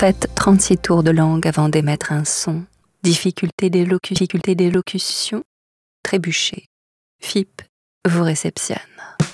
Faites 36 tours de langue avant d'émettre un son. Difficulté d'élocution, trébuchez. FIP vous réceptionne.